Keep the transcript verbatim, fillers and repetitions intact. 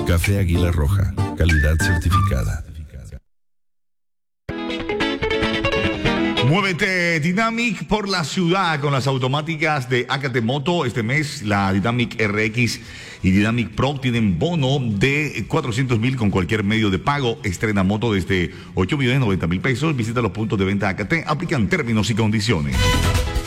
Café Águila Roja, calidad certificada. Muévete Dynamic por la ciudad con las automáticas de Acate Moto. Este mes la Dynamic R X y Dynamic Pro tienen bono de cuatrocientos mil con cualquier medio de pago. Estrena moto desde ocho millones noventa mil pesos. Visita los puntos de venta Acate. Aplican términos y condiciones.